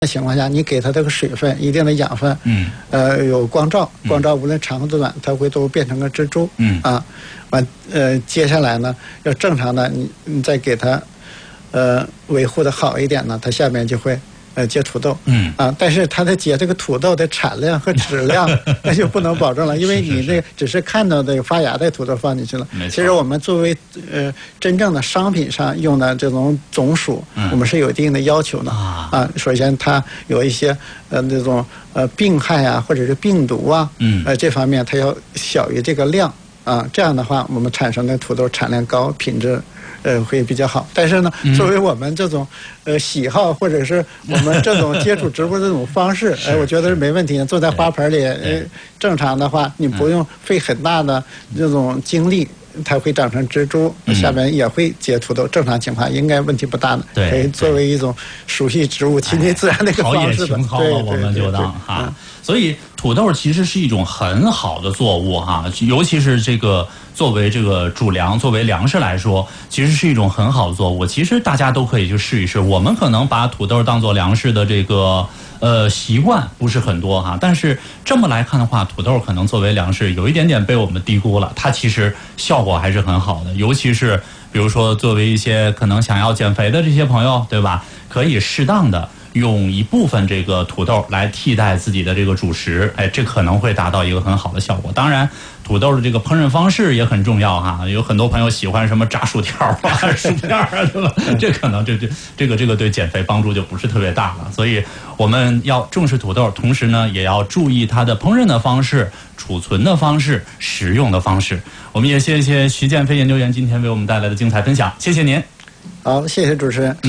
的情况下，你给它这个水分、一定的养分，有光照无论长和短，它会都变成个蜘蛛，接下来呢，要正常的你再给它，维护的好一点呢，它下面就会。结土豆，但是它的结这个土豆的产量和质量那就不能保证了，因为你这只是看到的发芽的土豆放进去了。其实我们作为真正的商品上用的这种种属，我们是有一定的要求的首先它有一些那种病害啊，或者是病毒啊，这方面它要小于这个量这样的话我们产生的土豆产量高，品质。会比较好，但是呢，作为我们这种喜好或者是我们这种接触植物这种方式，我觉得是没问题的。坐在花盆里，正常的话，你不用费很大的这种精力，它会长成蜘蛛，下面也会结土豆。正常情况应该问题不大的，可以作为一种熟悉植物、亲近自然的一个方式吧。 陶冶情操了，我们就当哈。所以土豆其实是一种很好的作物哈，尤其是这个作为这个主粮、作为粮食来说，其实是一种很好的作物。其实大家都可以去试一试。我们可能把土豆当作粮食的这个习惯不是很多哈，但是这么来看的话，土豆可能作为粮食有一点点被我们低估了，它其实效果还是很好的，尤其是比如说作为一些可能想要减肥的这些朋友，对吧？可以适当的用一部分这个土豆来替代自己的这个主食，这可能会达到一个很好的效果。当然，土豆的这个烹饪方式也很重要哈，有很多朋友喜欢什么炸薯条啊、薯片啊，对吧？这可能这个对减肥帮助就不是特别大了。所以我们要重视土豆，同时呢，也要注意它的烹饪的方式、储存的方式、食用的方式。我们也谢谢徐建飞研究员今天为我们带来的精彩分享，谢谢您。 好，谢谢主持人。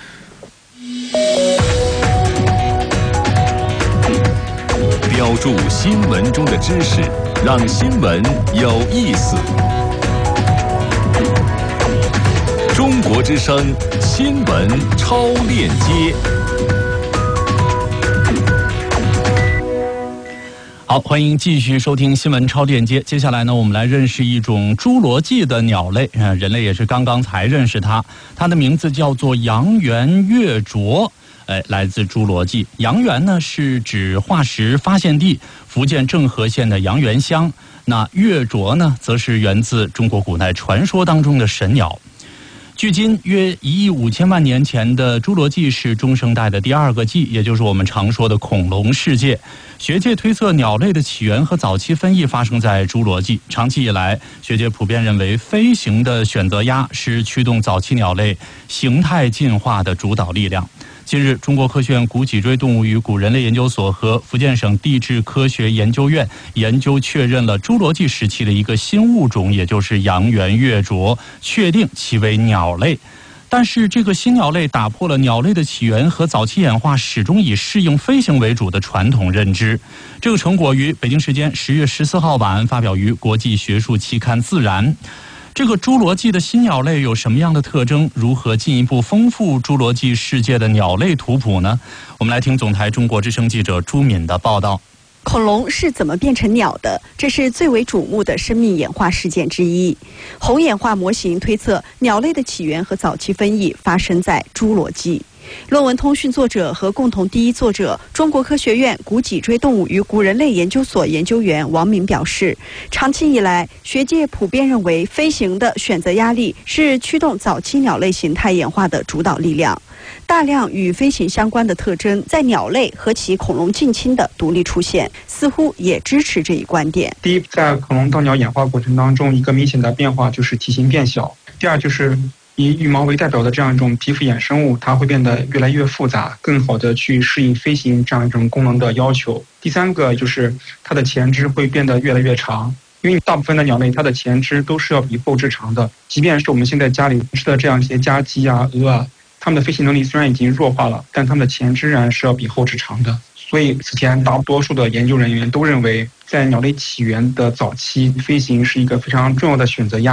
标注新闻中的知识，让新闻有意思。中国之声新闻超链接。 好，欢迎继续收听新闻超链接。接下来呢，我们来认识一种侏罗纪的鸟类，人类也是刚刚才认识它，它的名字叫做阳原月啄。来自侏罗纪。阳原呢是指化石发现地福建正和县的阳原乡，那月啄呢则是源自中国古代传说当中的神鸟。距今约1亿5千万年前的侏罗纪是中生代的第2个纪，也就是我们常说的恐龙世界。学界推测鸟类的起源和早期分异发生在侏罗纪。长期以来，学界普遍认为飞行的选择鸦是驱动早期鸟类形态进化的主导力量。近日，中国科学院古脊椎动物与古人类研究所和福建省地质科学研究院研究确认了侏罗纪时期的一个新物种，也就是阳原月啄，确定其为鸟类。但是这个新鸟类打破了鸟类的起源和早期演化始终以适应飞行为主的传统认知。这个成果于北京时间10月14号晚发表于国际学术期刊《自然》。这个侏罗纪的新鸟类有什么样的特征？如何进一步丰富侏罗纪世界的鸟类图谱呢？我们来听总台中国之声记者朱敏的报道。 恐龙是怎么变成鸟的？这是最为瞩目的生命演化事件之一。红演化模型推测，鸟类的起源和早期分异发生在侏罗纪。论文通讯作者和共同第一作者中国科学院古脊椎动物与古人类研究所研究员王明表示，长期以来，学界普遍认为飞行的选择压力是驱动早期鸟类形态演化的主导力量。大量与飞行相关的特征在鸟类和其恐龙近亲的独立出现，似乎也支持这一观点。 第一，在恐龙到鸟演化过程当中，一个明显的变化就是体型变小。第二，就是以羽毛为代表的这样一种皮肤衍生物，它会变得越来越复杂，更好的去适应飞行这样一种功能的要求。第三个就是它的前肢会变得越来越长，因为大部分的鸟类它的前肢都是要比后肢长的，即便是我们现在家里吃的这样一些家鸡啊、鹅啊，它们的飞行能力虽然已经弱化了，但它们的前肢仍然是要比后肢长的。所以此前大多数的研究人员都认为，在鸟类起源的早期，飞行是一个非常重要的选择压力。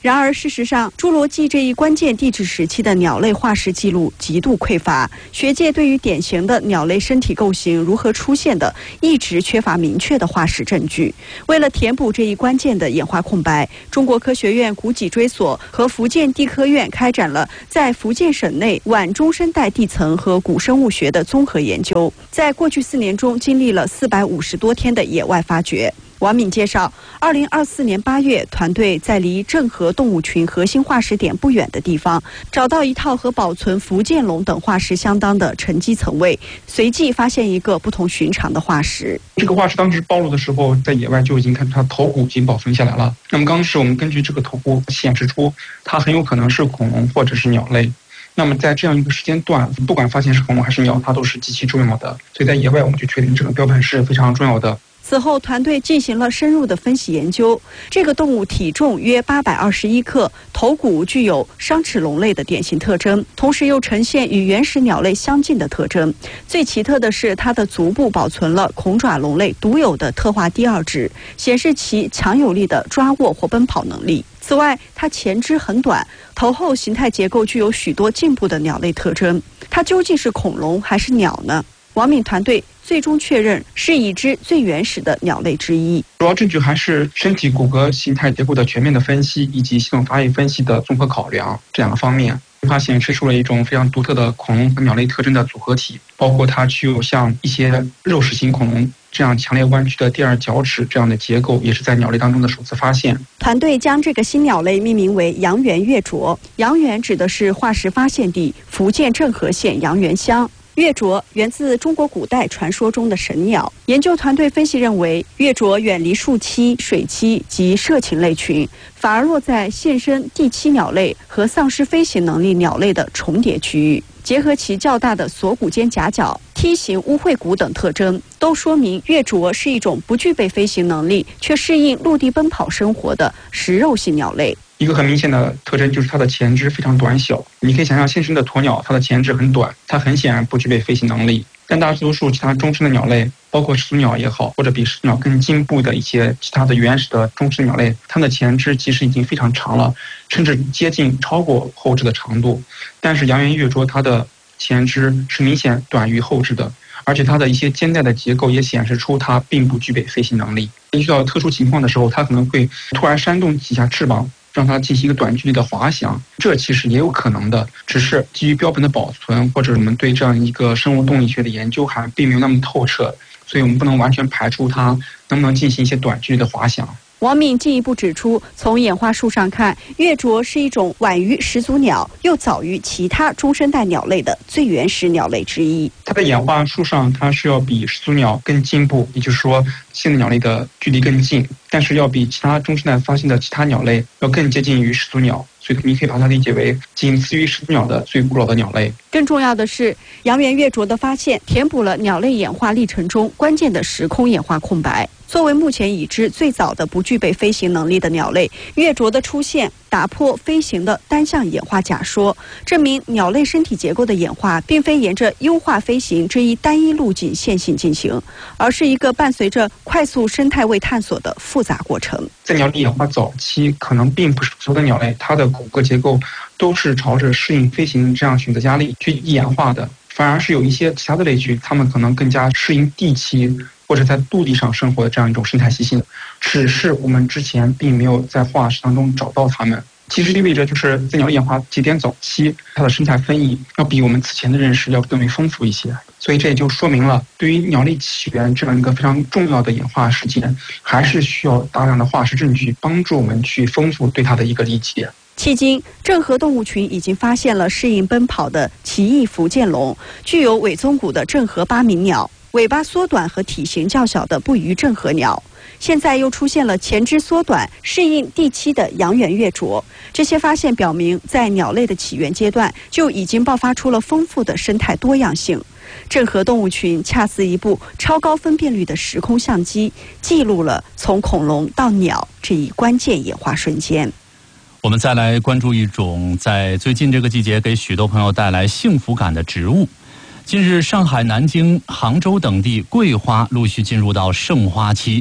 然而，事实上，侏罗纪这一关键地质时期的鸟类化石记录极度匮乏，学界对于典型的鸟类身体构型如何出现的，一直缺乏明确的化石证据。为了填补这一关键的演化空白，中国科学院古脊椎所和福建地科院开展了在福建省内晚中生代地层和古生物学的综合研究，在过去4年中经历了450多天的野外发掘。王敏介绍，2024年8月，团队在离郑和动物群核心化石点不远的地方，找到一套和保存福建龙等化石相当的沉积层位，随即发现一个不同寻常的化石。 这个化石当时暴露的时候，在野外就已经看出它头骨已经保存下来了。那么当时我们根据这个头骨显示出，它很有可能是恐龙或者是鸟类。那么在这样一个时间段，不管发现是恐龙还是鸟，它都是极其重要的。所以在野外我们就确定这个标本是非常重要的。 此后，团队进行了深入的分析研究。这个动物体重约821克，头骨具有商齿龙类的典型特征，同时又呈现与原始鸟类相近的特征。最奇特的是，它的足部保存了恐爪龙类独有的特化第二趾，显示其强有力的抓握或奔跑能力。此外，它前肢很短，头后形态结构具有许多进步的鸟类特征。它究竟是恐龙还是鸟呢？王敏团队最终确认是已知最原始的鸟类之一。 主要证据还是身体骨骼形态结构的全面的分析，以及系统发育分析的综合考量这2个方面，它显示出了一种非常独特的恐龙和鸟类特征的组合体，包括它具有像一些肉食型恐龙这样强烈弯曲的第二脚趾这样的结构，也是在鸟类当中的首次发现。 团队将这个新鸟类命名为阳原月啄，阳原指的是化石发现地福建郑和县阳原乡。月啄源自中国古代传说中的神鸟。研究团队分析认为，月啄远离树栖、水栖及涉禽类群，反而落在现身地栖鸟类和丧失飞行能力鸟类的重叠区域。结合其较大的锁骨间夹角、梯形乌喙骨等特征，都说明月啄是一种不具备飞行能力却适应陆地奔跑生活的食肉性鸟类。 一个很明显的特征就是它的前肢非常短小，你可以想象现生的鸵鸟，它的前肢很短，它很显然不具备飞行能力。但大多数其他中生的鸟类，包括始祖鸟也好，或者比始祖鸟更进步的一些其他的原始的中生鸟类，它们的前肢其实已经非常长了，甚至接近超过后肢的长度。但是阳原月啄它的前肢是明显短于后肢的，而且它的一些肩带的结构也显示出它并不具备飞行能力。遇到特殊情况的时候，它可能会突然扇动几下翅膀，让它进行一个短距离的滑翔，这其实也有可能的，只是基于标本的保存或者我们对这样一个生物动力学的研究还并没有那么透彻，所以我们不能完全排除它能不能进行一些短距离的滑翔。 王敏进一步指出，从演化树上看，月啄是一种晚于始祖鸟又早于其他中生代鸟类的最原始鸟类之一。 它的演化树上，它是要比始祖鸟更进步，也就是说现在鸟类的距离更近，但是要比其他中生代发现的其他鸟类要更接近于始祖鸟，所以你可以把它理解为仅次于始祖鸟的最古老的鸟类。 更重要的是，阳原月啄的发现填补了鸟类演化历程中关键的时空演化空白。作为目前已知最早的不具备飞行能力的鸟类，月啄的出现打破飞行的单向演化假说，证明鸟类身体结构的演化并非沿着优化飞行这一单一路径线性进行，而是一个伴随着快速生态位探索的复杂过程。 在鸟类演化早期，可能并不是所有的鸟类它的骨骼结构都是朝着适应飞行这样选择压力去演化的，反而是有一些其他的类群，它们可能更加适应地栖或者在陆地上生活的这样一种生态习性，只是我们之前并没有在化石当中找到它们。其实意味着就是在鸟类演化节点早期，它的生态分异要比我们此前的认识要更为丰富一些，所以这也就说明了对于鸟类起源这样一个非常重要的演化事件，还是需要大量的化石证据帮助我们去丰富对它的一个理解。 迄今，郑和动物群已经发现了适应奔跑的奇异福建龙，具有尾宗骨的郑和八鸣鸟，尾巴缩短和体型较小的不虞郑和鸟，现在又出现了前肢缩短、适应地栖的阳原月啄。这些发现表明，在鸟类的起源阶段就已经爆发出了丰富的生态多样性。郑和动物群恰似一部超高分辨率的时空相机，记录了从恐龙到鸟这一关键演化瞬间。 我们再来关注一种在最近这个季节给许多朋友带来幸福感的植物。近日，上海、南京、杭州等地桂花陆续进入到盛花期，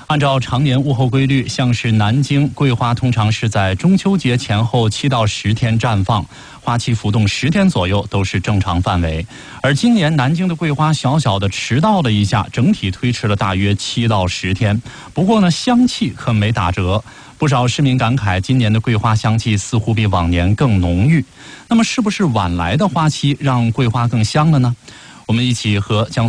按照常年物候规律，像是南京桂花通常是在中秋节前后7到10天绽放，花期浮动10天左右都是正常范围。而今年南京的桂花小小的迟到了一下，整体推迟了大约7到10天。不过呢，香气可没打折。不少市民感慨，今年的桂花香气似乎比往年更浓郁。那么，是不是晚来的花期让桂花更香了呢？我们一起和江